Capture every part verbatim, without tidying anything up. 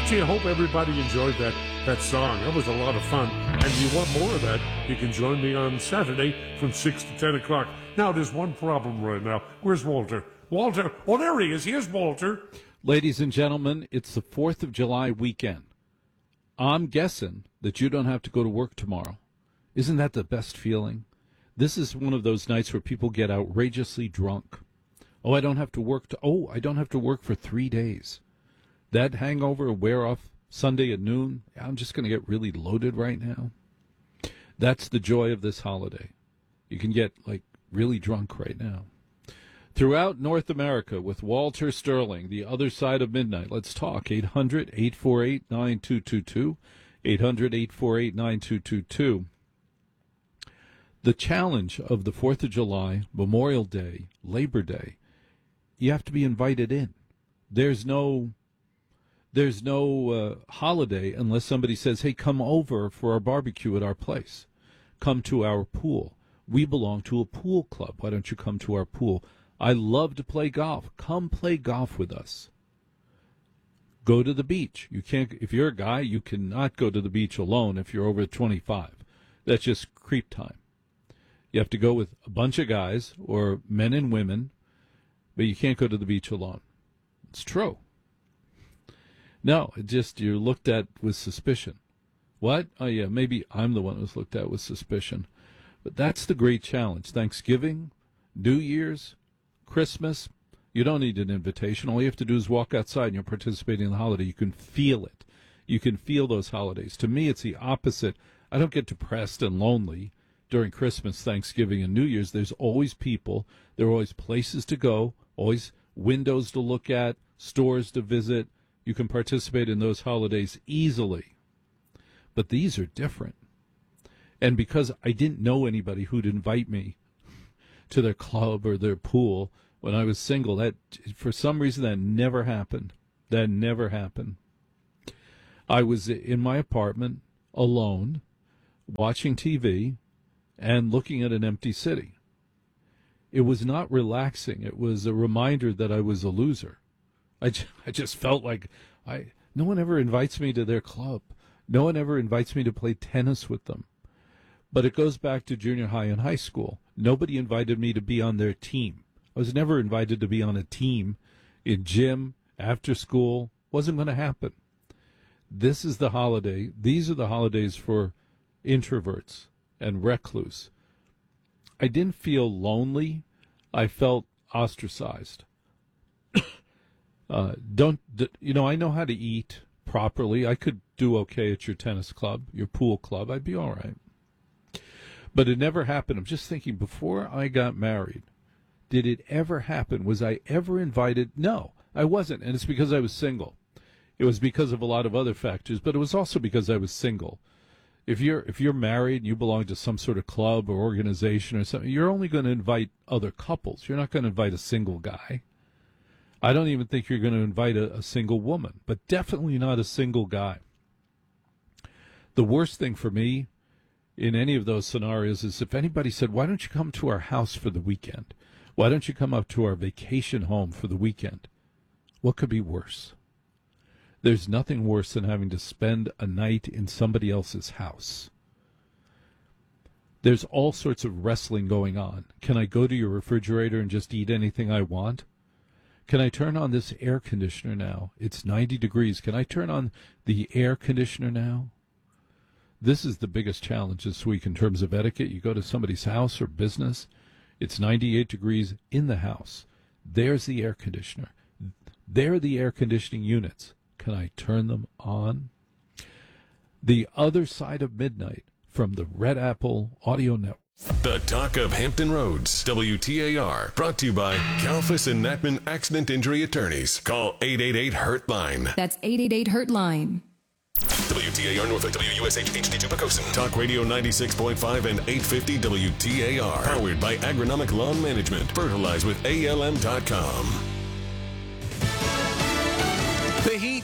Gee, I hope everybody enjoyed that, that song. That was a lot of fun. And if you want more of that, you can join me on Saturday from six to ten o'clock. Now, there's one problem right now. Where's Walter? Walter? Oh, there he is. Here's Walter. Ladies and gentlemen, it's the fourth of July weekend. I'm guessing that you don't have to go to work tomorrow. Isn't that the best feeling? This is one of those nights where people get outrageously drunk. Oh, I don't have to work. To, oh, I don't have to work for three days. That hangover will wear off Sunday at noon. I'm just going to get really loaded right now. That's the joy of this holiday. You can get, like, really drunk right now. Throughout North America with Walter Sterling, the other side of midnight. Let's talk. eight hundred, eight four eight, nine two two two. eight hundred, eight four eight, nine two two two. The challenge of the fourth of July, Memorial Day, Labor Day, you have to be invited in. There's no there's no uh, holiday unless somebody says, hey, come over for our barbecue at our place. Come to our pool. We belong to a pool club. Why don't you come to our pool? I love to play golf. Come play golf with us. Go to the beach. You can't. If you're a guy, you cannot go to the beach alone if you're over twenty-five. That's just creep time. You have to go with a bunch of guys or men and women, but you can't go to the beach alone. It's true. No, it just you're looked at with suspicion. What? Oh, yeah, maybe I'm the one who's looked at with suspicion. But that's the great challenge. Thanksgiving, New Year's, Christmas, you don't need an invitation. All you have to do is walk outside and you're participating in the holiday. You can feel it. You can feel those holidays. To me, it's the opposite. I don't get depressed and lonely during Christmas, Thanksgiving, and New Year's. There's always people. There are always places to go, always windows to look at, stores to visit. You can participate in those holidays easily. But these are different. And because I didn't know anybody who'd invite me to their club or their pool when I was single, that for some reason that never happened. That never happened. I was in my apartment alone, watching T V and looking at an empty city. It was not relaxing. It was a reminder that I was a loser. I just, I just felt like I no one ever invites me to their club. No one ever invites me to play tennis with them. But it goes back to junior high and high school. Nobody invited me to be on their team. I was never invited to be on a team in gym, after school. Wasn't going to happen. This is the holiday. These are the holidays for introverts and recluse. I didn't feel lonely. I felt ostracized. uh, don't, you know, I know how to eat properly. I could do okay at your tennis club, your pool club. I'd be all right. But it never happened. I'm just thinking, before I got married, did it ever happen? Was I ever invited? No, I wasn't. And it's because I was single. It was because of a lot of other factors, but it was also because I was single. If you're if you're married and you belong to some sort of club or organization or something, you're only going to invite other couples. You're not going to invite a single guy. I don't even think you're going to invite a, a single woman, but definitely not a single guy. The worst thing for me in any of those scenarios is if anybody said, why don't you come to our house for the weekend? Why don't you come up to our vacation home for the weekend? What could be worse? There's nothing worse than having to spend a night in somebody else's house. There's all sorts of wrestling going on. Can I go to your refrigerator and just eat anything I want? Can I turn on this air conditioner now? It's ninety degrees. Can I turn on the air conditioner now? This is the biggest challenge this week in terms of etiquette. You go to somebody's house or business, it's ninety-eight degrees in the house. There's the air conditioner. There are the air conditioning units. Can I turn them on? The Other Side of Midnight from the Red Apple Audio Network. The Talk of Hampton Roads, W T A R, brought to you by Kalfas and Natman Accident Injury Attorneys. Call eight eight eight, hurt line. That's eight eight eight, hurt line. W T A R Norfolk, W U S H, H D two Pocosin. Talk Radio ninety-six point five and eight fifty W T A R. Powered by Agronomic Lawn Management. Fertilize with A L M dot com. The Heat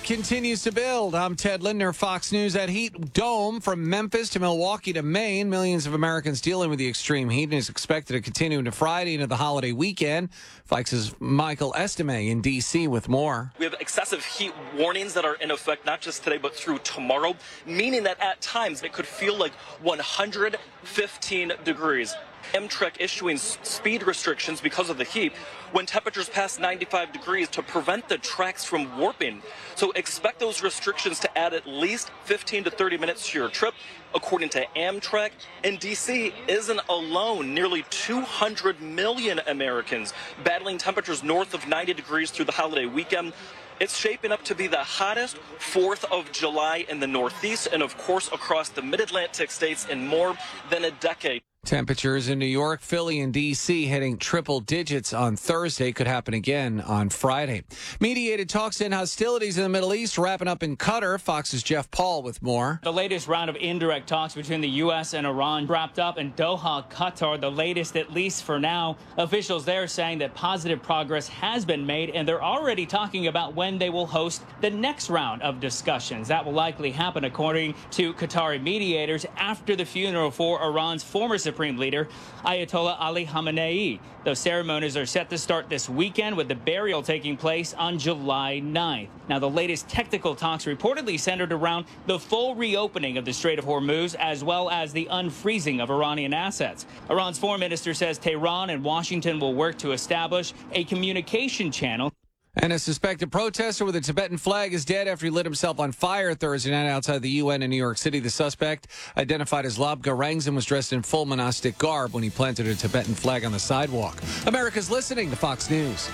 continues to build. I'm Ted Lindner, Fox News at Heat Dome. From Memphis to Milwaukee to Maine, millions of Americans dealing with the extreme heat and is expected to continue into Friday into the holiday weekend. Fox's Michael Estime in D C with more. We have excessive heat warnings that are in effect not just today but through tomorrow, meaning that at times it could feel like one hundred fifteen degrees. Amtrak issuing speed restrictions because of the heat when temperatures pass ninety-five degrees to prevent the tracks from warping. So expect those restrictions to add at least fifteen to thirty minutes to your trip. According to Amtrak, and D C isn't alone. Nearly two hundred million Americans battling temperatures north of ninety degrees through the holiday weekend. It's shaping up to be the hottest fourth of July in the Northeast and, of course, across the mid-Atlantic states in more than a decade. Temperatures in New York, Philly, and D C hitting triple digits on Thursday. Could happen again on Friday. Mediated talks and hostilities in the Middle East wrapping up in Qatar. Fox's Jeff Paul with more. The latest round of indirect talks between the U S and Iran wrapped up in Doha, Qatar. The latest, at least for now. Officials there saying that positive progress has been made, and they're already talking about when they will host the next round of discussions. That will likely happen, according to Qatari mediators, after the funeral for Iran's former Supreme Supreme Leader Ayatollah Ali Khamenei. Those ceremonies are set to start this weekend, with the burial taking place on July ninth. Now, the latest technical talks reportedly centered around the full reopening of the Strait of Hormuz, as well as the unfreezing of Iranian assets. Iran's foreign minister says Tehran and Washington will work to establish a communication channel. And a suspected protester with a Tibetan flag is dead after he lit himself on fire Thursday night outside the U N in New York City. The suspect, identified as Labga Rangzin, was dressed in full monastic garb when he planted a Tibetan flag on the sidewalk. America's listening to Fox News.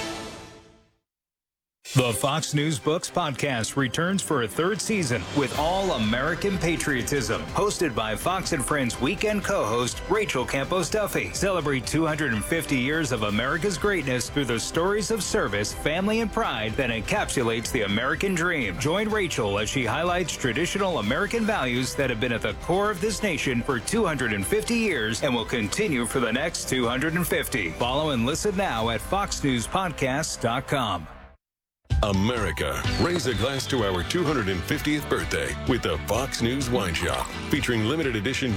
The Fox News Books podcast returns for a third season with all American patriotism. Hosted by Fox and Friends weekend co-host Rachel Campos Duffy. Celebrate two hundred fifty years of America's greatness through the stories of service, family, and pride that encapsulates the American dream. Join Rachel as she highlights traditional American values that have been at the core of this nation for two hundred fifty years and will continue for the next two hundred fifty. Follow and listen now at fox news podcasts dot com. America, raise a glass to our two hundred fiftieth birthday with the Fox News Wine Shop, featuring limited edition